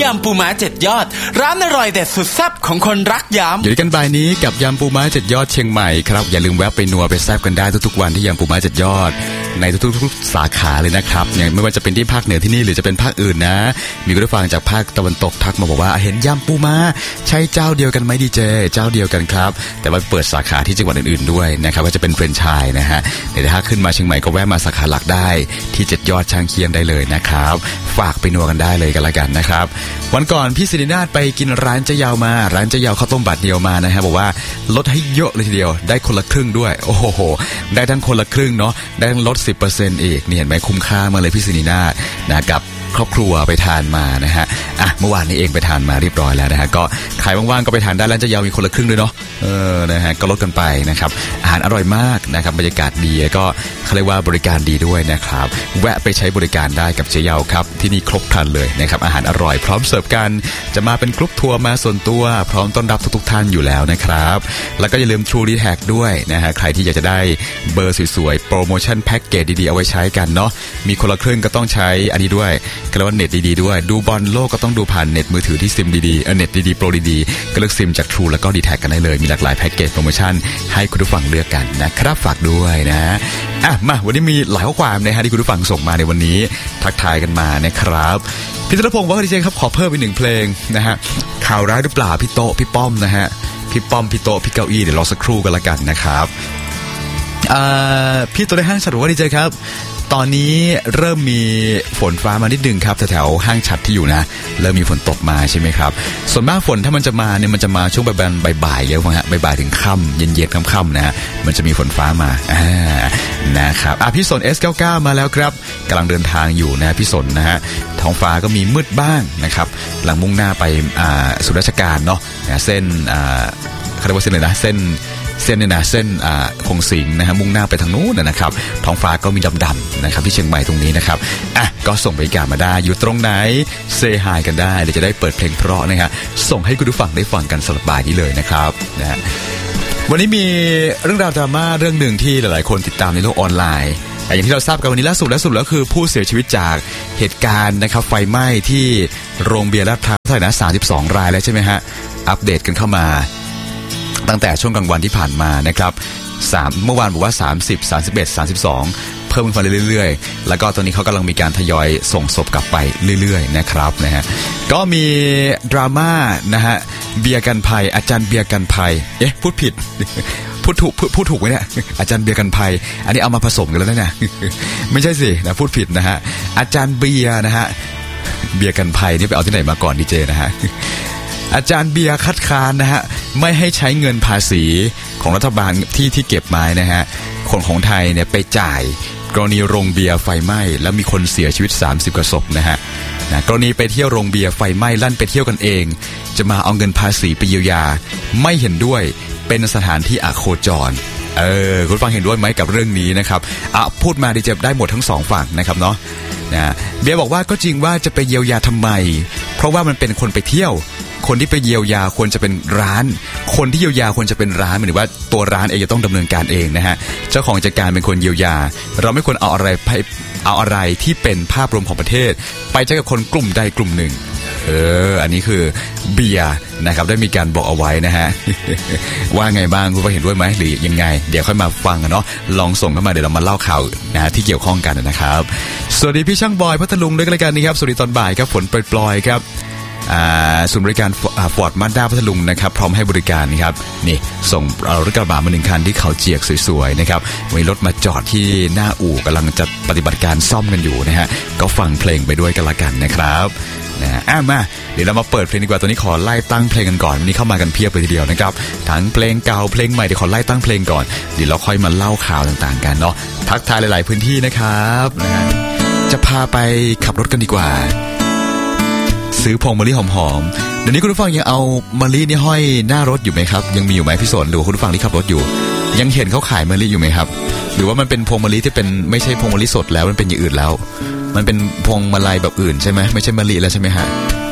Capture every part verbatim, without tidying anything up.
ำปูม้าเจ็ดยอดร้านอร่อยเด็ดสุดแซ่บของคนรักยำอยู่กันบ่ายนี้กับยำปูม้าเจ็ดยอดเชียงใหม่ครับอย่าลืมแวะไปนัวไปแซ่บกันได้ทุกๆวันที่ยำปูม้าเจ็ดยอดในทุกๆสาขาเลยนะครับเนี่ยไม่ว่าจะเป็นที่ภาคเหนือที่นี่หรือจะเป็นภาคอื่นนะมีผู้ฟังจากภาคตะวันตกทักมาบอกว่าเห็นยำปูม้าใช่เจ้าเดียวกันไหมดีเจเจ้าเดียวกันครับแต่ว่าเปิดสาขาที่จังหวัดอื่นๆด้วยนะครับว่าจะเป็นแฟรนไชส์นะฮะเดี๋ยวถ้าขึ้นมาเชียงใหม่ก็แวะมาสาขาหลักได้ที่เจ็ดยอดช้างเคียงได้เลยนะครับฝากไปนัวกันได้เลยกันละกันนะครับวันก่อนพี่ศิรินาถไปกินร้านเจ๊ยาวมาร้านเจ๊ยาวข้าวต้มบาทเดียวมานะฮะบอกว่าลดให้เยอะเลยทีเดียวได้คนละครึ่งด้วยโอ้โหได้ทั้งคนละครึ่งเนาะได้ทั้งลด สิบเปอร์เซ็นต์ อีกนี่เห็นไหมคุ้มค่ามาเลยพี่ศิรินาถนะกับครอบครัวไปทานมานะฮะอ่ะเมื่อวานนี้เองไปทานมาเรียบร้อยแล้วนะฮะก็ใครว่างๆก็ไปทานได้ร้านเจ๊ยาวมีคนละครึ่งด้วยเนาะเออนะฮะก็ลดกันไปนะครับอาหารอร่อยมากนะครับบรรยากาศดีก็เขาเรียกว่าบริการดีด้วยนะครับแวะไปใช้บริการได้กับเจ๊ยาวครับที่นี่ครบครันเลยนะครับอาหารอร่อยพร้อมเสิร์ฟกันจะมาเป็นกรุ๊ปทัวร์มาส่วนตัวพร้อมต้อนรับทุกๆท่านอยู่แล้วนะครับแล้วก็อย่าลืม True ดี แท็ก ด้วยนะฮะใครที่อยากจะได้เบอร์สวยๆโปรโมชั่นแพ็คเกจดีๆเอาไว้ใช้กันเนาะมีคนละครึ่งก็ต้องใช้อันนี้ด้วยก็เรียกว่าเน็ตดีๆด้วยดูบอลโลกก็ต้องดูผ่านเน็ตมือถือที่ซิมดีๆเออเน็ตดีๆโปรดีๆก็เลือกซิมจาก True แล้วก็ ดี แท็ก กันได้เลยมีหลากหลายแพ็คเกจโปรโมชั่นให้คุณผู้ฟังเลือกกันนะครับฝากด้วยนะอ่ะมาวันนี้มีหลายข้อความนะฮะที่คุณผู้ฟังส่งมาในวันนี้ทักทายกันมานะครับพี่ธนพงศ์ว่าดีเจครับขอเพิ่มอีกหนึ่งเพลงนะฮะข่าวร้ายหรือเปล่าพี่โตพี่ป้อมนะฮะพี่ป้อมพี่โตพี่เก้าอี้เดี๋ยวรอสักครู่กันละกันนะครับอ่าพี่ตัวได้ห้างฉัดว่าดีเจครับตอนนี้เริ่มมีฝนฟ้ามานิดนึงครับแถวๆห้างฉัดที่อยู่นะเริ่มมีฝนตกมาใช่ไหมครับส่วนมากฝนถ้ามันจะมาเนี่ยมันจะมาช่วงบ่ายๆเยอะมั้งฮะบ่ายๆถึงค่ำเย็นๆค่ำๆนะฮะมันจะมีฝนฟ้ามาอ่านะครับอ่ะพี่สน เอส เก้าสิบเก้า มาแล้วครับกำลังเดินทางอยู่นะพี่สนนะฮะท้องฟ้าก็มีมืดบ้างนะครับหลังมุ่งหน้าไปอ่าศูนย์ราชการเนาะเส้นอ่าเขาเรียกว่าเส้นอะไรนะเส้นเส้นเนี่ยนะเส้นอ่าคงสิงห์นะฮะมุ่งหน้าไปทางนู้นนะครับท้องฟ้าก็มีดำๆนะครับที่เชียงใหม่ตรงนี้นะครับอ่ะก็ส่งบริการมาได้อยู่ตรงไหนเซฮายกันได้เดี๋ยวจะได้เปิดเพลงเพราะนะฮะส่งให้คุณผู้ฟังได้ฟังกันสบายนี้เลยนะครับนะฮะวันนี้มีเรื่องราวดราม่าเรื่องหนึ่งที่หลายๆคนติดตามในโลกออนไลน์อย่างที่เราทราบกันวันนี้ล่าสุดล่าสุดแล้วคือผู้เสียชีวิตจากเหตุการณ์นะครับไฟไหม้ที่โรงเบียร์ลาดพร้าวเท่าไหร่นะสามสิบสองรายแล้วใช่ไหมฮะอัปเดตกันเข้ามาตั้งแต่ช่วงกลางวันที่ผ่านมานะครับสามเมื่อวานบอกว่าสามสิบ สามสิบเอ็ด สามสิบสองเพิ่มขึ้นมาเรื่อยๆแล้วก็ตอนนี้เขากำลังมีการทยอยส่งศพกลับไปเรื่อยๆนะครับนะฮะก็มีดราม่านะฮะเบียร์กันภัยอาจารย์เบียร์กันภัยเอ๊ะพูดผิดพูดถูกพูดถูกไหมเนี่ยอาจารย์เบียร์กันภัยอันนี้เอามาผสมกันแล้วนะไม่ใช่สินะพูดผิดนะฮะอาจารย์เบียร์นะฮะเบียร์กันภัยนี่ไปเอาที่ไหนมาก่อนดีเจนะฮะอาจารย์เบียร์คัดค้านนะฮะไม่ให้ใช้เงินภาษีของรัฐบาลที่ที่เก็บมานะฮะคนของไทยเนี่ยไปจ่ายกรณีโรงเบียร์ไฟไหม้แล้วมีคนเสียชีวิตสามสิบกว่าศพนะฮะนะกรณีไปเที่ยวโรงเบียร์ไฟไหม้ลั่นไปเที่ยวกันเองจะมาเอาเงินภาษีไปเยียวยาไม่เห็นด้วยเป็นสถานที่อโคจรเออคุณฟังเห็นด้วยไหมกับเรื่องนี้นะครับอ่ะพูดมาดีเจได้หมดทั้งสองฝั่งนะครับเนาะนะเบียร์บอกว่าก็จริงว่าจะไปเยียวยาทำไมเพราะว่ามันเป็นคนไปเที่ยวคนที่ไปเยียวยาควรจะเป็นร้านคนที่เยียวยาควรจะเป็นร้านหมายถึงว่าตัวร้านเองจะต้องดำเนินการเองนะฮะเจ้าของกิจการเป็นคนเยียวยาเราไม่ควรเอาอะไรไปเอาอะไรที่เป็นภาพรวมของประเทศไปใช้กับคนกลุ่มใดกลุ่มหนึ่งเอออันนี้คือเบียร์นะครับได้มีการบอกเอาไว้นะฮะ ว่าไงบ้างคุณผู้เห็นด้วยไหมหรือยังไงเดี๋ยวค่อยมาฟังกันเนาะลองส่งเข้ามาเดี๋ยวเรามาเล่าข่าวนะฮะที่เกี่ยวข้องกันนะครับสวัสดีพี่ช่างบอยพัทลุงด้วยกันรายการนี้ครับสวัสดีตอนบ่ายครับฝนปล่อยๆครับศูนย์บริการฟอร์ดมาด้าพัทลุงนะครับพร้อมให้บริการครับนี่ส่งรถกระบะมาหนึ่งคันที่เขาเจียกสวยๆนะครับมีรถมาจอดที่หน้าอู่กำลังจะปฏิบัติการซ่อมกันอยู่นะฮะก็ฟังเพลงไปด้วยกันละกันนะครับนะอ่ะมาเดี๋ยวเรามาเปิดเพลงดีกว่าตัวนี้ขอไล่ตั้งเพลงกันก่อนวันนี้เข้ามากันเพียบเลยทีเดียวนะครับทั้งเพลงเก่าเพลงใหม่เดี๋ยวขอไล่ตั้งเพลงก่อนเดี๋ยวเราค่อยมาเล่าข่าวต่างๆกันเนาะทักทายหลายๆพื้นที่นะครับนะจะพาไปขับรถกันดีกว่าซื้อพวงมะลิหอมๆเดี๋ยวนี้คุณผู้ฟังยังเอามะลินี่ห้อยหน้ารถอยู่ไหมครับยังมีอยู่ไหมพี่สนหรือคุณผู้ฟังที่ขับรถอยู่ยังเห็นเขาขายมะลิอยู่ไหมครับหรือว่ามันเป็นพวงมะลิที่เป็นไม่ใช่พวงมะลิสดแล้วมันเป็นอย่างอื่นแล้วมันเป็นพวงมาลัยแบบอื่นใช่ไหมไม่ใช่มะลิแล้วใช่ไหมฮะ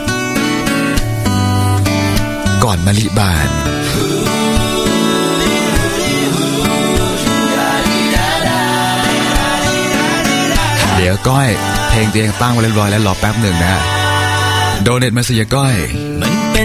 ก่อนมะลิบานเดี๋ยวก้อยเพลงตัวเองตั้งไว้เรียบร้อยแล้วรอแป๊บหนึ่งนะโดเนทมาเสียก้อยมัน